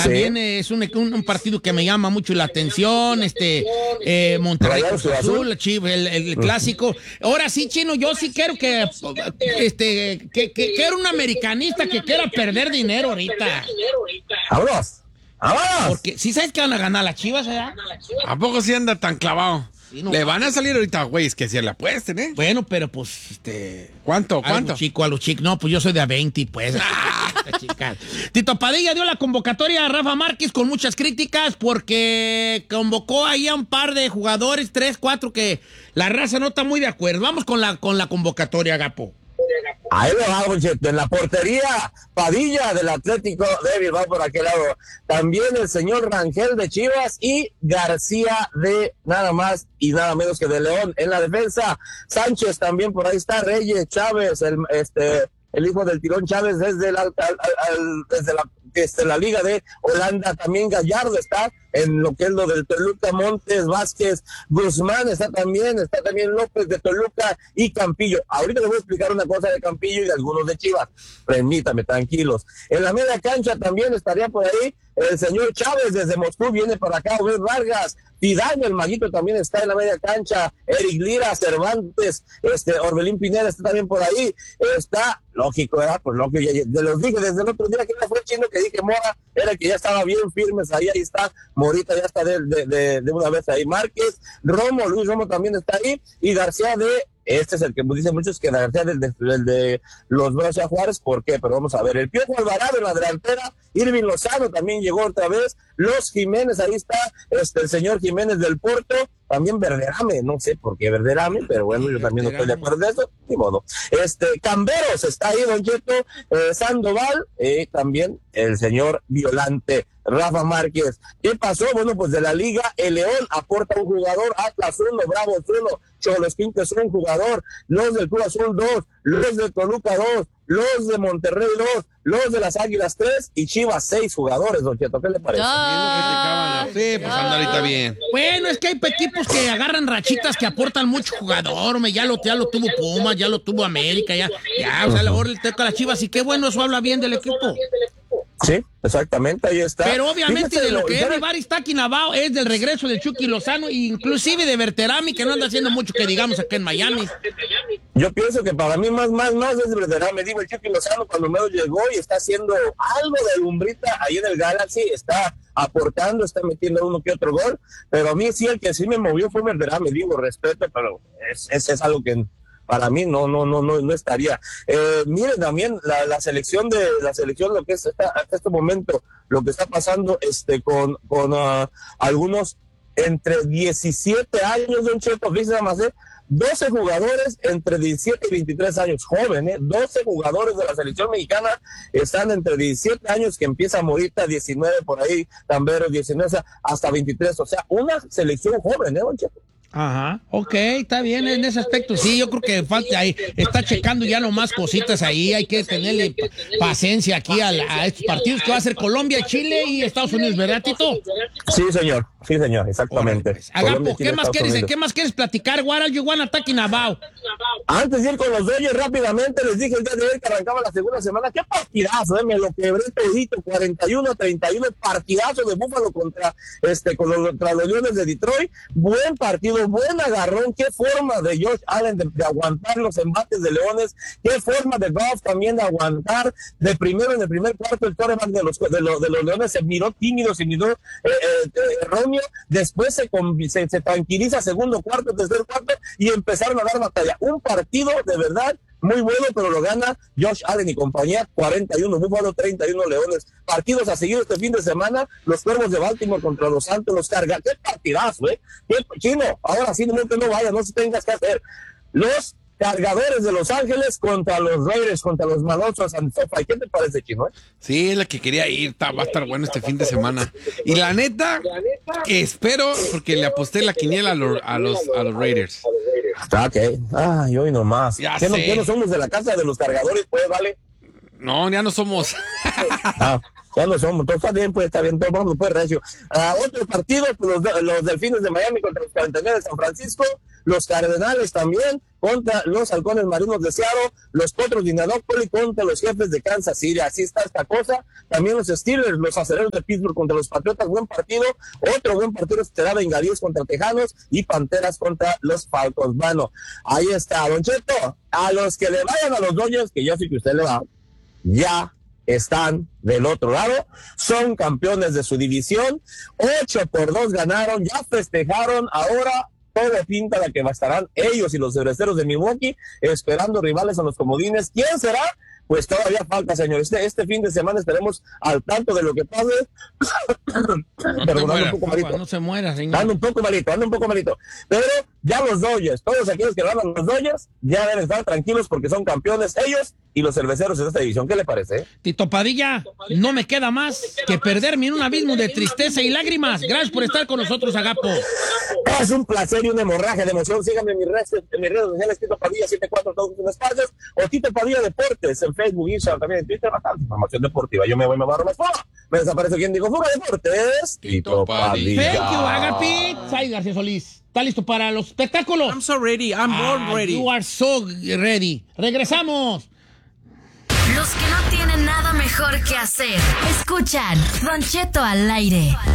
también es un partido que me llama mucho la atención. Monterrey Cruz Azul, el clásico. Ahora sí, Chino, yo sí quiero que quiero un americanista que quiera perder dinero ahorita. ¡Vámonos! Porque si sabes que van a ganar las Chivas, ¿verdad? ¿A poco sí anda tan clavado? Sí, no, le van a salir ahorita, güey, es que si le apuesten, ¿eh? Bueno, pero pues, ¿Cuánto? A los chicos. No, pues yo soy de a 20, pues. Tito Padilla dio la convocatoria a Rafa Márquez con muchas críticas porque convocó ahí a un par de jugadores, 3, 4, que la raza no está muy de acuerdo. Vamos con la convocatoria, Gapo. Ahí lo vamos, Cheto. En la portería, Padilla del Atlético de Bilbao por aquel lado. También el señor Rangel de Chivas y García de nada más y nada menos que de León. En la defensa, Sánchez también por ahí está, Reyes, Chávez, el hijo del Tirón Chávez desde la Liga de Holanda. También Gallardo está en lo que es lo del Toluca, Montes, Vázquez, Guzmán está también López de Toluca y Campillo. Ahorita les voy a explicar una cosa de Campillo y de algunos de Chivas. Permítame, tranquilos. En la media cancha también estaría por ahí el señor Chávez desde Moscú, viene para acá, Obed Vargas, Pidano, el maguito también está en la media cancha, Eric Lira, Cervantes, Orbelín Pineda está también por ahí, está, lógico, ¿verdad? Pues lógico, ya los dije desde el otro día que no fue Chino que dije Mora, era que ya estaba bien firmes ahí está, Morita ya está de una vez ahí, Márquez, Luis Romo también está ahí, y García este es el que dicen muchos que García del de los Bravos de Juárez, ¿por qué? Pero vamos a ver, el Piojo Alvarado en la delantera, Irving Lozano también llegó otra vez, los Jiménez, ahí está, el señor Jiménez del Porto, también Verderame, no sé por qué Verderame, pero bueno, yo también no estoy de acuerdo de eso, ni modo. Camberos está ahí, Don Cheto, Sandoval, también el señor Violante, Rafa Márquez. ¿Qué pasó? Bueno, pues de la Liga, el León aporta un jugador, Atlas 1, Bravos 1, Cholos Quintos 1 jugador, los del Cruz Azul 2, los de Toluca 2, los de Monterrey 2, los de las Águilas 3 y Chivas 6 jugadores, Don Cheto, ¿qué le parece? Sí, pues anda ahorita bien. Bueno, es que hay equipos que agarran rachitas que aportan mucho jugador, ya lo tuvo Pumas, ya lo tuvo América, o sea, a lo mejor le toca a las Chivas y qué bueno, eso habla bien del equipo. Sí, exactamente, ahí está. Pero obviamente de lo que es Rivari está Quinabao es del regreso del Chucky Lozano e inclusive de Berterami, que no anda haciendo mucho que digamos acá en Miami. Yo pienso que para mí más es de Berterami. Digo, el Chucky Lozano cuando medio llegó y está haciendo algo de lumbrita ahí en el Galaxy, está aportando, está metiendo uno que otro gol, pero a mí sí el que sí me movió fue Berterami, digo, respeto, pero es algo que para mí no estaría. Miren también la selección lo que es hasta este momento, lo que está pasando con algunos entre 17 años, Don Cheto, fíjense nada más, 12 jugadores entre 17 y 23 años, jóvenes, 12 jugadores de la selección mexicana están entre 17 años, que empieza Morita, 19 por ahí, Tambero, 19, hasta 23, o sea, una selección joven, Don Cheto. Ajá, ok, está bien en ese aspecto. Sí, yo creo que falta ahí, está checando ya nomás cositas ahí. Hay que tenerle paciencia aquí a estos partidos que va a ser Colombia, Chile y Estados Unidos, ¿verdad, Tito? Sí, señor, exactamente. Pues, Agapo, ¿qué más quieres platicar? What are you wanna talking about? Antes de ir con los Dodgers rápidamente, les dije el día de hoy que arrancaba la segunda semana. ¡Qué partidazo! Me lo quebré todito, 41-31, partidazo de Búfalo contra los Leones de Detroit. Buen partido, buen agarrón. Qué forma de Josh Allen de aguantar los embates de Leones. Qué forma de Goff también de aguantar. De primero, en el primer cuarto, el quarterback de los Leones se miró tímido, se miró erróneo. Después se tranquiliza, segundo cuarto, tercer cuarto, y empezaron a dar batalla. Un partido de verdad muy bueno, pero lo gana Josh Allen y compañía, 41 Búfalo, 31 Leones. Partidos a seguir este fin de semana, los Cuervos de Baltimore contra los Santos, los Cargas. ¡Qué partidazo, Chino, ahora sí, no vaya, no se tengas que hacer. Los Cargadores de Los Ángeles contra los Raiders, contra los Malosos and SoFi. ¿Qué te parece, Chino? Sí, es la que quería ir. Va a estar bueno este fin de semana. Y la neta, que espero, porque le aposté la quiniela a los Raiders. Ok. Ay, hoy nomás. ¿Qué no somos de la casa de los Cargadores, pues, vale? No, ya no somos. Ya no somos, todo está bien, pues está bien, todo vamos, pues recio. Otro partido, pues, los Delfines de Miami contra los 49 de San Francisco, los Cardenales también contra los Halcones Marinos de Seattle, los Potros de Indianápolis contra los Jefes de Kansas City. Así está esta cosa. También los Steelers, los Acereros de Pittsburgh contra los Patriotas, buen partido. Otro buen partido será Bengalíes contra Tejanos y Panteras contra los Falcons. Bueno, ahí está, Don Cheto. A los que le vayan a los Dodgers, que yo sé que usted le va, ya están del otro lado, son campeones de su división, 8-2 ganaron, ya festejaron, ahora todo pinta de que estarán ellos y los Cerveceros de Milwaukee esperando rivales a los comodines. ¿Quién será? Pues todavía falta, señor. Este fin de semana estaremos al tanto de lo que pase. Perdón, un poco malito. No se muera, señor. Ando un poco malito. Pero ya los Dodgers, todos aquellos que van a los Dodgers, ya deben estar tranquilos porque son campeones ellos y los Cerveceros en esta división. ¿Qué le parece? Tito Padilla, no me queda más que perderme en un abismo de tristeza y lágrimas. Gracias por estar con nosotros, Agapo. Es un placer y una hemorragia de emoción. Síganme en mis redes sociales, Tito Padilla 74, todos en espacios, o Tito Padilla Deportes en Facebook, Instagram, también en Twitter, bastante información deportiva. Yo me voy, me barro más fuera. Me desaparece quien dijo Fuga Deportes. Tito Padilla. Thank you, Agapit. Sai García Solís. ¿Está listo para los espectáculos? I'm so ready. I'm born ready. You are so ready. Regresamos. Los que no tienen nada mejor que hacer, escuchan Don Cheto al aire.